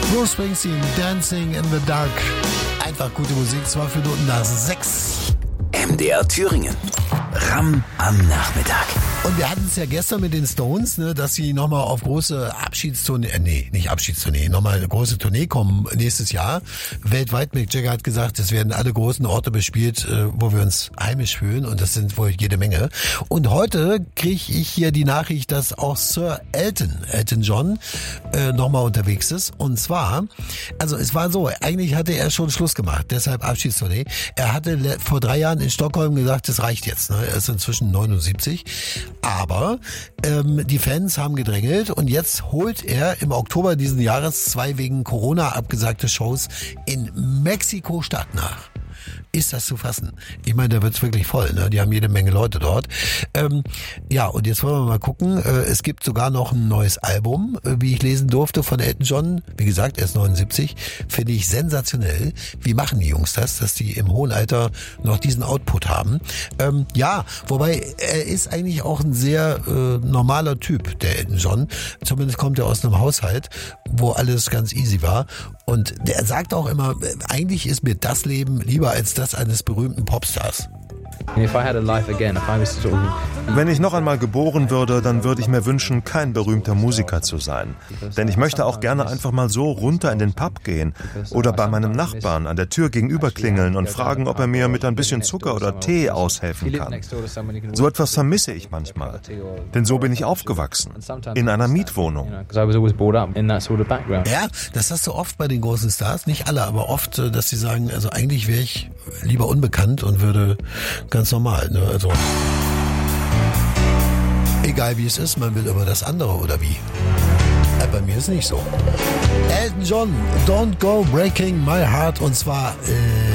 Bruce Springsteen, Dancing in the Dark. Einfach gute Musik, 5:05. MDR Thüringen. Ram am Nachmittag. Und wir hatten es ja gestern mit den Stones, ne, dass sie nochmal auf große nochmal eine große Tournee kommen nächstes Jahr. Weltweit, Mick Jagger hat gesagt, es werden alle großen Orte bespielt, wo wir uns heimisch fühlen, und das sind wohl jede Menge. Und heute kriege ich hier die Nachricht, dass auch Sir Elton John, nochmal unterwegs ist. Und zwar, also es war so, eigentlich hatte er schon Schluss gemacht, deshalb Abschiedstournee. Er hatte vor 3 Jahren in Stockholm gesagt, das reicht jetzt, ne? Er ist inzwischen 79. Aber die Fans haben gedrängelt und jetzt holt er im Oktober diesen Jahres 2 wegen Corona abgesagte Shows in Mexiko-Stadt nach. Ist das zu fassen? Ich meine, da wird's wirklich voll, ne? Die haben jede Menge Leute dort. Ja, und jetzt wollen wir mal gucken. Es gibt sogar noch ein neues Album, wie ich lesen durfte, von Elton John. Wie gesagt, er ist 79. Finde ich sensationell. Wie machen die Jungs das, dass die im hohen Alter noch diesen Output haben? Ja, wobei er ist eigentlich auch ein sehr normaler Typ, der Elton John. Zumindest kommt er aus einem Haushalt, wo alles ganz easy war. Und der sagt auch immer, eigentlich ist mir das Leben lieber als das eines berühmten Popstars. Wenn ich noch einmal geboren würde, dann würde ich mir wünschen, kein berühmter Musiker zu sein. Denn ich möchte auch gerne einfach mal so runter in den Pub gehen oder bei meinem Nachbarn an der Tür gegenüber klingeln und fragen, ob er mir mit ein bisschen Zucker oder Tee aushelfen kann. So etwas vermisse ich manchmal. Denn so bin ich aufgewachsen. In einer Mietwohnung. Ja, das hast du oft bei den großen Stars. Nicht alle, aber oft, dass sie sagen, also eigentlich wäre ich lieber unbekannt und würde ganz normal, ne? Also egal wie es ist, man will immer das andere, oder wie? Bei mir ist nicht so. Elton John, Don't Go Breaking My Heart, und zwar